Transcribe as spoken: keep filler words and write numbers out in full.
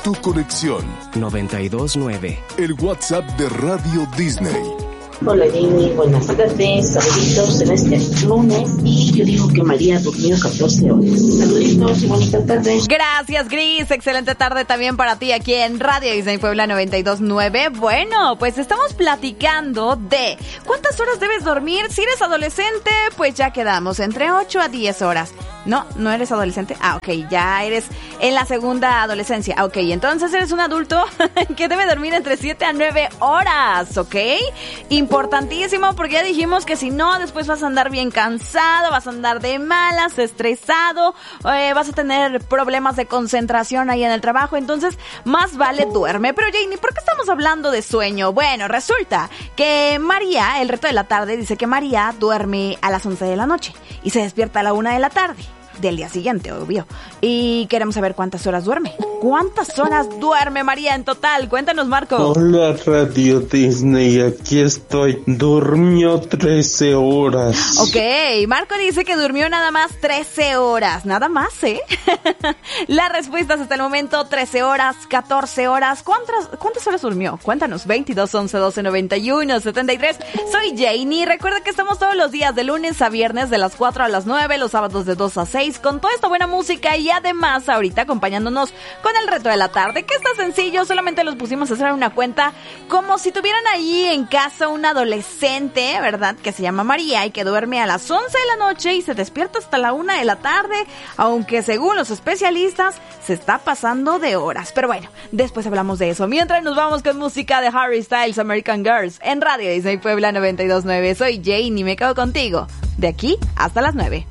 tu conexión. noventa y dos nueve. El WhatsApp de Radio Disney. Hola Jenny, buenas tardes, saluditos en este lunes y yo digo que María durmió catorce horas. Saluditos y bonita tarde. Gracias Gris, excelente tarde también para ti aquí en Radio Disney Puebla noventa y dos nueve. Bueno, pues estamos platicando de cuántas horas debes dormir. Si eres adolescente, pues ya quedamos entre ocho a diez horas. No, no eres adolescente. Ah, ok, ya eres en la segunda adolescencia. Ah, ok, entonces eres un adulto que debe dormir entre siete a nueve horas, ¿ok? Importantísimo, porque ya dijimos que si no, después vas a andar bien cansado, vas a andar de malas, estresado, eh, vas a tener problemas de concentración ahí en el trabajo, entonces más vale duerme. Pero Janie, ¿por qué estamos hablando de sueño? Bueno, resulta que María, el reto de la tarde, dice que María duerme a las once de la noche y se despierta a la una de la tarde del día siguiente, obvio. Y queremos saber cuántas horas duerme. ¿Cuántas horas duerme María en total? Cuéntanos, Marco. Hola, Radio Disney, aquí estoy. Durmió trece horas. Ok, Marco dice que durmió nada más trece horas. Nada más, ¿eh? Las respuestas hasta el momento, trece horas, catorce horas. ¿Cuántas, cuántas horas durmió? Cuéntanos, veintidós, once, doce, noventa y uno, setenta y tres. Soy Janie. Recuerda que estamos todos los días de lunes a viernes de las cuatro a las nueve, los sábados de dos a seis, con toda esta buena música y además ahorita acompañándonos con el reto de la tarde, que está sencillo, solamente los pusimos a hacer una cuenta como si tuvieran ahí en casa un adolescente, ¿verdad? Que se llama María y que duerme a las once de la noche y se despierta hasta la una de la tarde, aunque según los especialistas se está pasando de horas. Pero bueno, después hablamos de eso. Mientras nos vamos con música de Harry Styles, American Girls, en Radio Disney Puebla noventa y dos nueve. Soy Jane y me quedo contigo de aquí hasta las nueve.